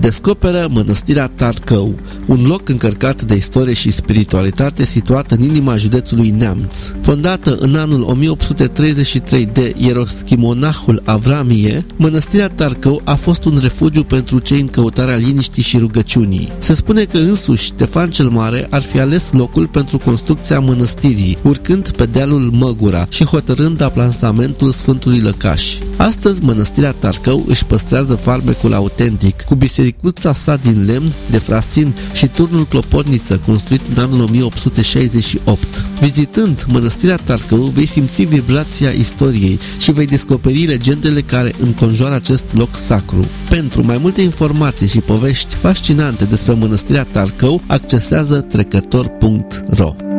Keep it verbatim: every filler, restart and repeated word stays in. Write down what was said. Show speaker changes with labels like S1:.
S1: descoperă Mănăstirea Tarcău, un loc încărcat de istorie și spiritualitate situat în inima județului Neamț. Fondată în anul o mie opt sute treizeci și trei de ieroschimonahul Avramie, Mănăstirea Tarcău a fost un refugiu pentru cei în căutarea liniștii și rugăciunii. Se spune că însuși Ștefan cel Mare ar fi ales locul pentru construcția mănăstirii, urcând pe dealul Măgura și hotărând aplansamentul Sfântului Lăcaș. Astăzi, Mănăstirea Tarcău își păstrează farmecul autentic, cu bisericuța sa din lemn, de frasin și turnul clopotniță, construit în anul o mie opt sute șaizeci și opt. Vizitând Mănăstirea Tarcău, vei simți vibrația istoriei și vei descoperi legendele care înconjoară acest loc sacru. Pentru mai multe informații și povești fascinante despre Mănăstirea Tarcău, accesează trecător punct ro.